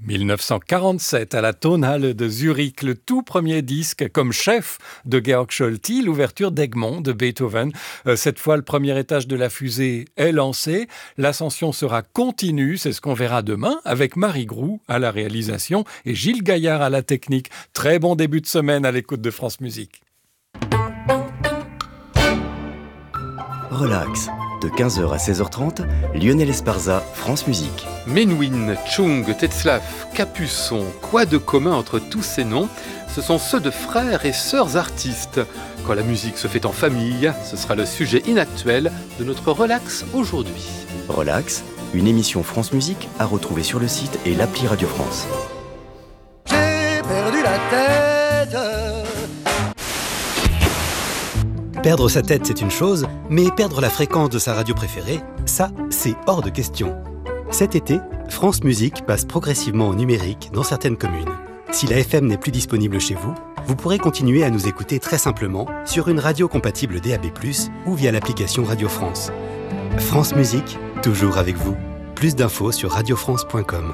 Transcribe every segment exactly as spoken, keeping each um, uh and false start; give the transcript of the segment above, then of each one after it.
dix-neuf cent quarante-sept, à la Tonhalle de Zurich, le tout premier disque comme chef de Georg Scholti, l'ouverture d'Egmont de Beethoven. Euh, cette fois, le premier étage de la fusée est lancé. L'ascension sera continue, c'est ce qu'on verra demain, avec Marie Groux à la réalisation et Gilles Gaillard à la technique. Très bon début de semaine à l'écoute de France Musique. Relax. De quinze heures à seize heures trente, Lionel Esparza, France Musique. Menuhin, Chung, Tetzlaff, Capuçon, quoi de commun entre tous ces noms ? Ce sont ceux de frères et sœurs artistes. Quand la musique se fait en famille, ce sera le sujet inactuel de notre Relax aujourd'hui. Relax, une émission France Musique à retrouver sur le site et l'appli Radio France. J'ai perdu la tête. Perdre sa tête, c'est une chose, mais perdre la fréquence de sa radio préférée, ça, c'est hors de question. Cet été, France Musique passe progressivement au numérique dans certaines communes. Si la F M n'est plus disponible chez vous, vous pourrez continuer à nous écouter très simplement sur une radio compatible D A B plus, ou via l'application Radio France. France Musique, toujours avec vous. Plus d'infos sur radio france point com.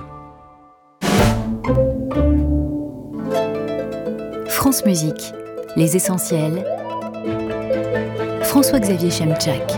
France Musique, les essentiels. François-Xavier Chemchak.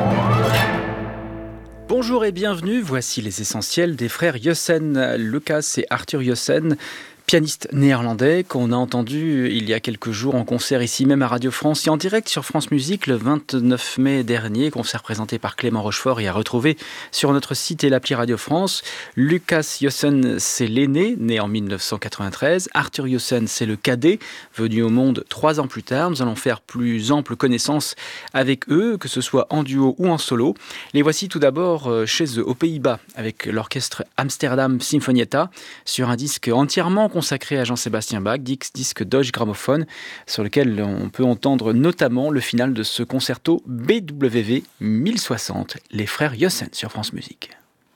Bonjour et bienvenue, voici les essentiels des frères Jossen, Lucas et Arthur Jossen, pianistes néerlandais qu'on a entendu il y a quelques jours en concert ici même à Radio France et en direct sur France Musique le vingt-neuf mai dernier, concert présenté par Clément Rochefort et à retrouver sur notre site et l'appli Radio France. Lucas Jossen, c'est l'aîné, né en dix-neuf cent quatre-vingt-treize. Arthur Jossen, c'est le cadet, venu au monde trois ans plus tard. Nous allons faire plus ample connaissance avec eux, que ce soit en duo ou en solo. Les voici tout d'abord chez eux, aux Pays-Bas, avec l'orchestre Amsterdam Sinfonietta, sur un disque entièrement consacré à Jean-Sébastien Bach, disque Deutsche Grammophon, sur lequel on peut entendre notamment le final de ce concerto B W V mille soixante, les frères Jossen sur France Musique.